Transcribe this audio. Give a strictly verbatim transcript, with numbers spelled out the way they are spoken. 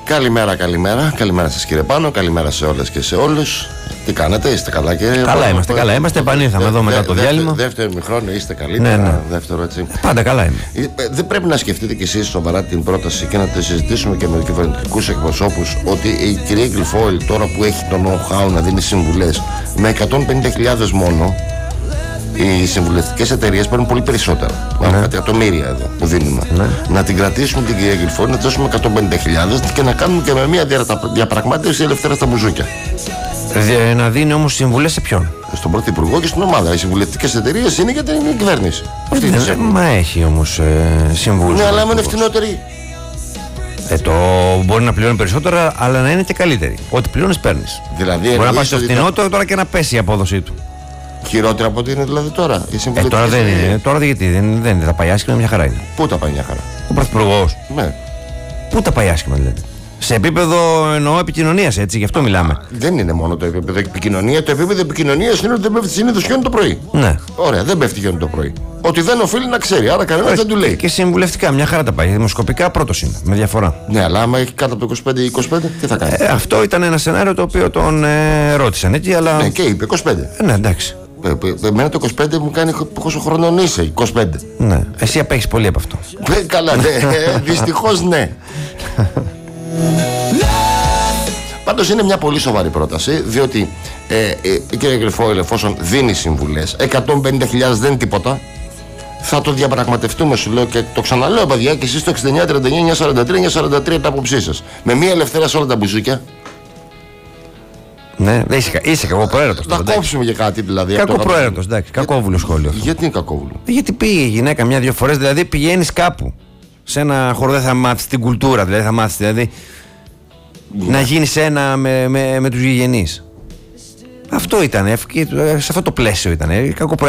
Καλημέρα, καλημέρα. Καλημέρα σας κύριε Πάνο, καλημέρα σε όλες και σε όλους. Τι κάνετε, είστε καλά κύριε Καλά Πάνο? είμαστε, καλά είμαστε. Επανήλθαμε εδώ μετά το διάλειμμα. Δεύτερο μηχρόνιο είστε καλύτερα. Ναι, ναι. Δεύτερο έτσι. Πάντα καλά είμαι. Δεν πρέπει να σκεφτείτε κι εσείς σοβαρά την πρόταση και να τη συζητήσουμε και με κυβερνητικούς εκπροσώπους ότι η κυρία Γκριφόιλ τώρα που έχει το know-how να δίνει συμβουλές με εκατόν πενήντα χιλιάδες μόνο, οι συμβουλευτικές εταιρείες παίρνουν πολύ περισσότερα. Ναι. Κάτι εκατομμύρια εδώ που δίνουμε. Ναι. Να την κρατήσουμε την κυρία Γκριφόιλ, να τη δώσουμε εκατόν πενήντα χιλιάδες και να κάνουμε και με μια διαπραγμάτευση ελευθερία στα μπουζούκια. Δε, να δίνει όμως συμβουλές σε ποιον? Στον Πρωθυπουργό και στην ομάδα. Οι συμβουλευτικές εταιρείες είναι για την κυβέρνηση. Αυτή είναι. Ε, μα έχει όμως ε, συμβούλους. Ναι, αλλά είναι φτηνότεροι. Ε, το μπορεί να πληρώνει περισσότερα, αλλά να είναι και καλύτερη. Ό,τι πληρώνεις παίρνεις. Δηλαδή, μπορεί να πάει στο φτηνότερο τώρα και να πέσει η απόδοσή του. Χειρότερα από ό,τι είναι δηλαδή τώρα. Ε, τώρα δεν είναι. Τώρα γιατί δεν, δεν είναι. Τα πάει άσχημα, μια χαρά είναι. Πού τα πάει μια χαρά? Ο Πρωθυπουργός. Ναι. Πού τα πάει άσχημα δηλαδή? Σε επίπεδο εννοώ επικοινωνίας, έτσι, γι' αυτό μιλάμε. Α, δεν είναι μόνο το επίπεδο επικοινωνία. Το επίπεδο επικοινωνία είναι ότι δεν πέφτει συνήθως χιόνι το πρωί. Ναι. Ωραία, δεν πέφτει χιόνι το πρωί. Ότι δεν οφείλει να ξέρει, άρα κανένα δεν του λέει. Και συμβουλευτικά, μια χαρά τα πάει. Δημοσκοπικά πρώτος είναι, με διαφορά. Ναι, αλλά άμα έχει κάτω από το είκοσι πέντε είκοσι πέντε, τι θα κάνει? Ε, αυτό ήταν ένα σενάριο το οποίο τον ε, ρώτησαν έτσι, αλλά. Ναι, και είπε είκοσι πέντε. Ε, ναι, εντάξει. Εμένα το είκοσι πέντε μου κάνει πόσο χρονών είσαι, είκοσι πέντε. Ναι, εσύ απέχεις πολύ από αυτό. Ε, καλά, ναι. Δυστυχώς ναι. Πάντως είναι μια πολύ σοβαρή πρόταση, διότι ε, ε, η κυρία Γκριφόιλ, εφόσον δίνει συμβουλές, εκατόν πενήντα χιλιάδες δεν είναι τίποτα. Θα το διαπραγματευτούμε, σου λέω, και το ξαναλέω, παιδιά, και εσείς το εξήντα εννιά τριάντα εννιά εννιακόσια σαράντα τρία εννιακόσια σαράντα τρία τα άποψή σας. Με μία ελευθερία σε όλα τα μπουζούκια. Ναι, είσαι, είσαι κακοπροαίρετος. Να κόψουμε και κάτι δηλαδή. Κακοπροαίρετος, εντάξει. Κακόβουλο σχόλιο. Αυτό. Γιατί είναι κακόβουλο? Γιατί πήγε η γυναίκα μια-δυο φορές, δηλαδή πηγαίνεις κάπου. Σε ένα χώρο δεν θα μάθεις την κουλτούρα, δηλαδή θα μάθεις δηλαδή, ναι. να γίνεις ένα με, με, με τους γηγενείς. Αυτό ήταν, σε αυτό το πλαίσιο ήταν.